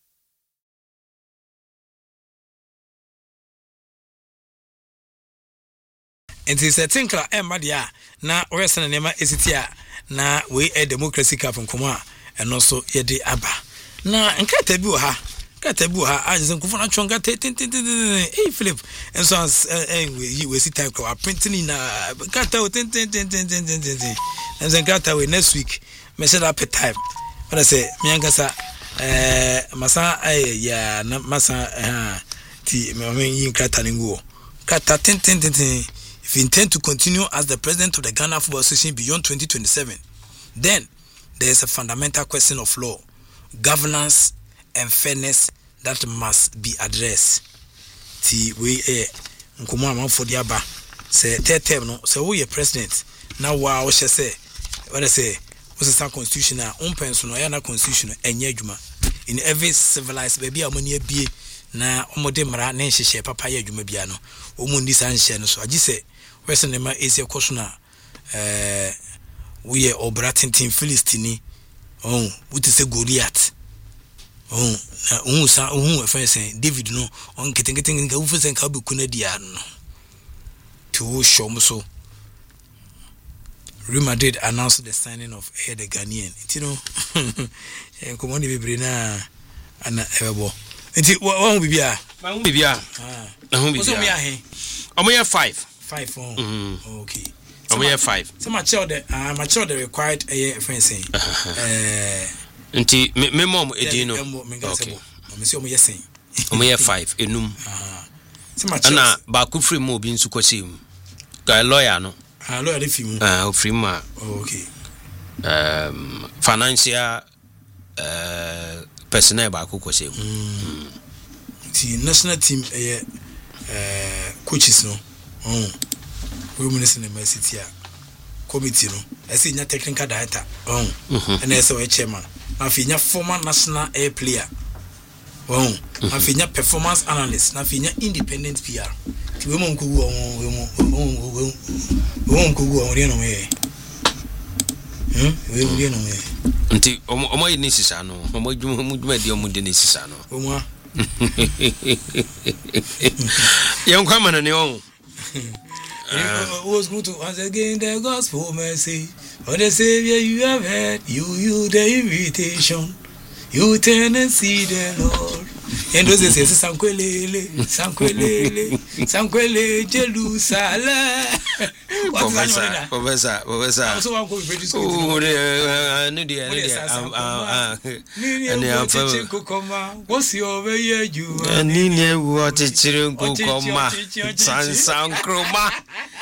And he said Tinkla e madia na oyesana nema esitia na we a Democracy Cup nkoma and also ye de aba na nkata bi wo ha nkata bi wo ha aje nkofo na chonga tin tin tin eh Philip and so eh we we sit type our printing na nkata tin tin tin tin tin tin and then nkata we next week me set up a time when I say me angasa eh masa eh ya na masa eh ti me me yin nkata ningo nkata tin tin tin tin. If you intend to continue as the president of the Ghana Football Association beyond twenty twenty-seven, then there is a fundamental question of law, governance, and fairness that must be addressed. Ti we eh nkomo am for the aba say third term no say who your president now wa wo say what I say what's the constitution na on pension no ya na constitution enye adwuma in every civilized baby amoni abie na omode mra na nhyehyɛ papa ya adwuma bia no omundi san hye no so agi say wese nema ese koso na eh we ye obratintin Philistine oh wuti se Goliath oh na hu sa hu efen sen David no on ketenketin nka wu fesen ka beku na dia no to show me so Real Madrid announced the signing of Ed Ghanaian you know en komo ni bebre na ana ebo enti wa hu bibia ma hu bibia ah na hu bibia so me ahe omo five five oh mm-hmm. Okay so we have five so my child uh my child required a friend saying eh nti me mom edin no okay me say omo yesen omo have five enum ah so my child ana ba ku free mo bi nsu kwasem guy lawyer no ah lawyer dey free mo ah free ma okay um financial uh personnel ba ku kwasem the national team eh uh, coaches no oh we minister in the city committee no I see nya technical director oh and as a chairman na fi nya former national air player oh na fi nya performance analyst na fi nya independent P R ti we mo nkugu we mo we mo nkugu o re no me hm we mo re no me nti omo yi ni sisa no omo djuma djuma di omo de ni sisa no omo yon kwa mana ne on it was good to once again the gospel message for the Savior you have heard you you the invitation you turn and see the Lord and those say sankwelele sankwelele sankwele Jerusalem professor professor professor so one go very school oh no dia no dia ah and am for kokoma what's your way you ani ne wo chichire kokoma san san kroma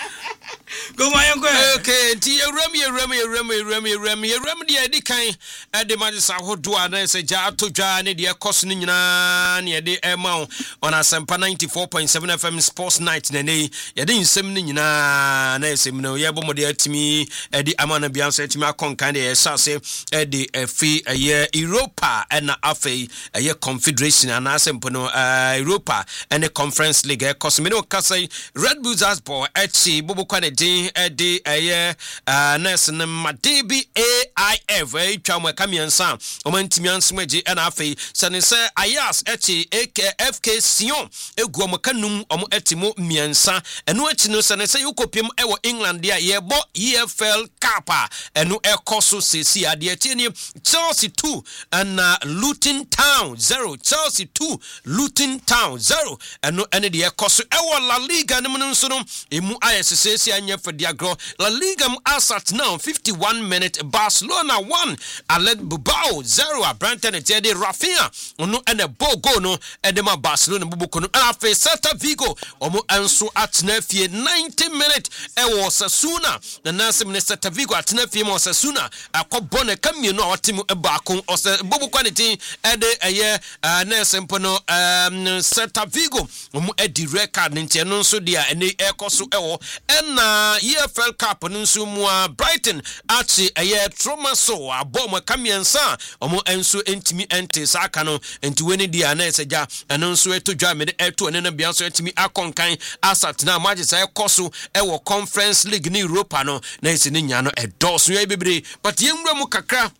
go my uncle okay ti ewram ewram ewram ewram ewram ewram dia di kan e de magisa hodo ana se ja atodwa ne de koso ne nyina ne de ema on Asempa ninety-four point seven F M Sports Night ne ne ye de nsem ne nyina na esem no ye bomode atimi e de amana bia so atimi akonkan de ye sase e de efi ye Europa na afei ye Confederation ana Asempa no Europa and the Conference League e koso me no kasai Red Bulls Asbor echi bobo kwane din edi eye nurse ne madebi A I F e twa mo kamiansa o mantimi ansmaji na afei sane se Ayas echi F K Sion egu mo kanum o mo etimo miansa eno echi no sane se yokopiem e wo England dia ye bo E F L Cup eno ekoso sesi ade echi ni Chelsea two and Luton Town zero Chelsea two Luton Town zero eno ene de ekoso e wo La Liga ne mo nso no emu ayesese anya for diagro La Liga asat now fifty-one minute Barcelona one Atletico Bilbao zero Branton Tede Rafinha ono ene bogo no edema Barcelona bubuko no afa Celta Vigo omo anso atena fie ninety minute e wo Osasuna na nasem ne Celta Vigo atena fie mo Osasuna akobɔ na kamie no awatemu e baako ose bubuko ne tin ede eye na sempo no Celta Vigo omo edi record ntia no nso dia ene ekoso e wo ena na E F L Cup no nso mu a Brighton ate eye trauma so abom kamiensa omo enso entimi ente saka no enti weni dia na eseja eno nso etodwa me de eto ne na bia so etimi akonkan asat na Manchester ekoso ewo Conference League ni Europa no na esi ne nya no edoso ye bebre but yenwura mu kakra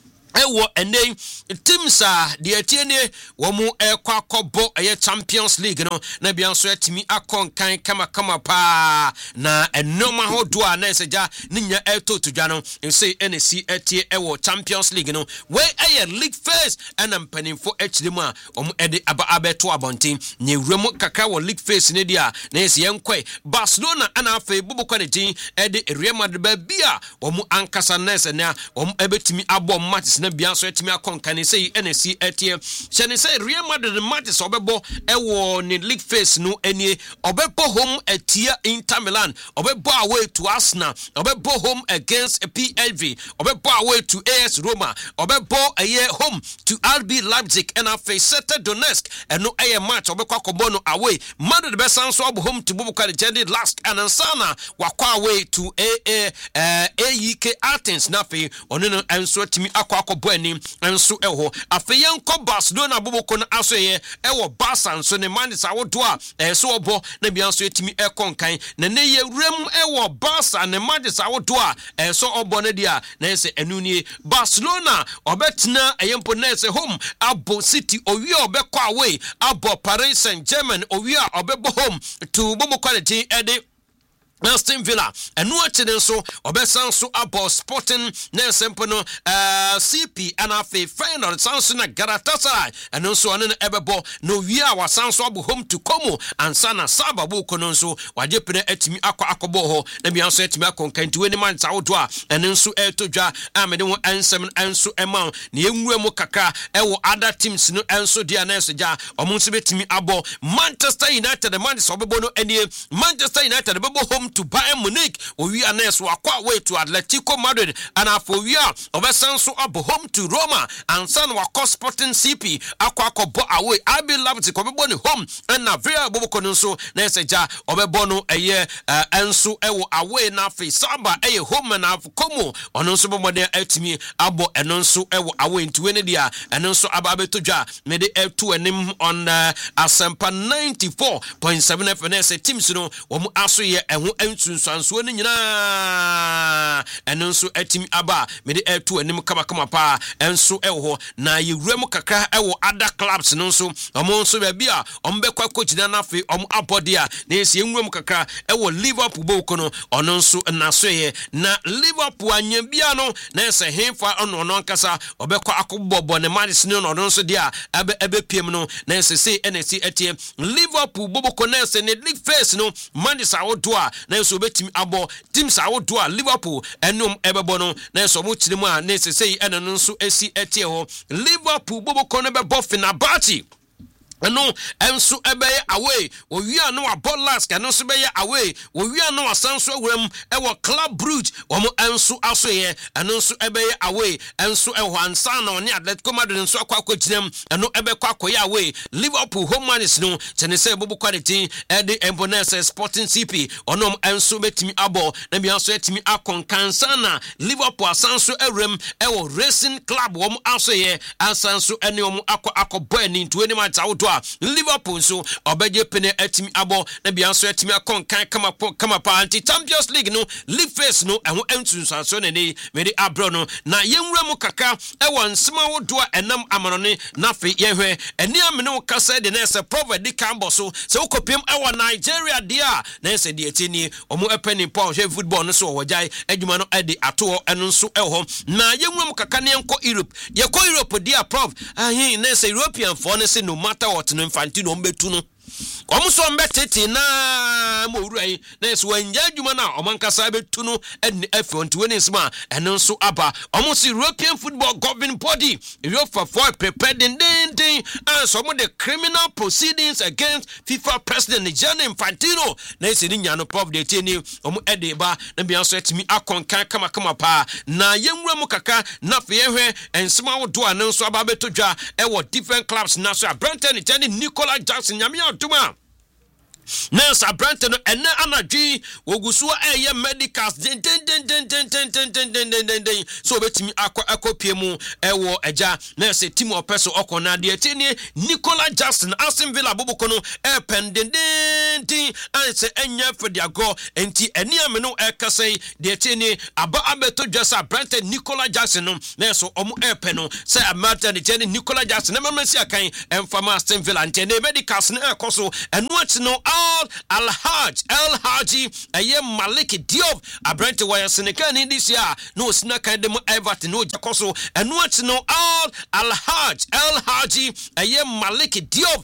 ewo ene teams a de atiene wo mu ekwa akobo eye Champions League no na bia so atimi akonkan kama kama pa na enoma hodo a na eseja ninya eto tudwa no say N S C etie ewo Champions League no we eye league phase and mpanimfo echiremu a omu ede aba abeto abonten ne wuremu kakra wo league phase ne dia na ese yenkwe Barcelona ana afa bubukwa ne tin ede Real Madrid ba bia omu ankasa na ese na omu ebetimi abo match na bia so etimi akonkan say N S C etie shene say Real Madrid match obebo ewo ne league phase no enie obebo home etia Inter Milan obebo away to Arsenal obebo home against P S V obebo away to A S Roma obebo aye home to R B Leipzig and afa Shakhtar Donetsk eno aye match obekwa akobo no away Madrid be sanso obo home to Bubuka Legendary last and Ansana wakwa away to A A A E K Athens na fe ono no enso timi akwa akobo ani enso eho afa yenko Barcelona Bubuko no asoye ewo Barca nso ne Manchester wodo a enso obo na bia nso etimi ekonkan na ne ye rem ewo Barca ne Manchester wodo a enso obo ne dia na ese enunie Barcelona obetna eyempo na ese home abo City owi obekwa away abo Paris Saint-Germain owi a obebo home to Bubu quality ede Aston Villa enu achide nso obesan so abo Sporting na sempo no uh, C P and afa final sanso na Galatasaray enu nso ane ebebo no wi a wasan so abo home to Como ansana Saba bu kono nso waje pene atimi akwa akobo ho na bia nso atimi akonkanti weni man sawodo a enu nso etodwa amede won ansem enso ema na enwura mu kaka ewo other teams no enso dia na enso ja omo nso betimi abo Manchester United the man so obebo no enie Manchester United bebo home to Bayern Munich owi anes wakwa way to Atletico Madrid and afowia obesanso abo home to Roma and san wakwa Sporting C P akwa akobo away R B Leipzig obebo ni home and na very boboko nso na eseja obebo no eye enso ewo away na fe Saba eye home na Como ono nso bomode atimi abo eno nso ewo away ntuwe ne dia eno nso aba betodwa me de etu enim on uh, Asempa ninety-four point seven F M S teams no wo mu aso ye eho ensunsanso ne nyina eno nso atimi aba me de etu enim kama kama pa enso ewo na yewura mu kakra ewo other clubs no nso omo nso ba bia ombekwa kogina na fe omo abode a na esi enwura mu kakra ewo Liverpool boko no ono nso na so ye na Liverpool anya bia no na ese hemfa ono no nkasa obekwa akobobbo ne match no ono nso dia ebe ebe piem no na ese say N S C etie Liverpool boboko na ese ne league phase no Manchester wodo a na ese obetimi abo teams awodo a Liverpool enum ebebo no na ese omo kiremu a na ese say ene no nso esi etie ho Liverpool boboko no bebo Fenerbahce eno enso ebeye away owia no abolas eno so beye away owia no asanso awuram ewo Club Brugge omo enso asoye eno nso ebeye away enso eho ansa na oni Atletico Madrid nso akwa akoginem eno ebekwa akoye away Liverpool home match no tene say bobu quality ede Embonese Sporting C P onom enso betimi abo na bia so etimi akonkansa na Liverpool asanso awuram ewo Racing Club omo asoye asanso ene omo akwa akobo ani twenty match awodo Liverpool so obeje pene atimi abo na bia so atimi akonkan kama kama pa anti Champions League no league phase no eho entunsanso ne ne mede abro no na yenwura mu kaka ewo nsema wodo enam amanone na fe yehwe eni amene wo kasa de na se proverb cambo so se ukopiem ewo Nigeria dia na se de etini omo epeni Paul hwe football no so wojai adwuma no ade ato eno nso eho na yenwura mu kaka ne enko Europe ye ko Europe dia prof ahin na se European for ne se no matter what no Infantino mbetu no omuso mbetete na mowurai na so wanja adwuma na omankasa betu no ene afront woni nsema eno nso aba omuso European Football Governing Body UEFA for prepared den den and some of the criminal proceedings against FIFA President Gianni Infantino na ese ni nya no prof de teni omu edeba na bia so etimi akonkan kama kama pa na yenwura mu kaka na fe yehwe ensema wodo anan so aba betodwa e wo different clubs na so Brentford ni Nicolas Jackson nyame aduma nurse abrante no ene anadwi woguso eye medicals den den den den den den den den den den den so betimi akọ akopie mu ewo eja nurse team opeso okona de etini Nicola Jackson Aston Villa boboko no e pendenden an se enya fediago enti eni ame no e kasai de etini aba abeto dwasa abrante Nicola Jackson no nurse omo e pe no se amata de etini Nicola Jackson na mamasi akan emfama Aston Villa ntene medicals no e koso eno ati no all Alhaj El Haji aye Malik Diop abrante wa Senegal this year no sina kan dem Everton no jakoso eno ati no all Alhaj El Haji aye Malik Diop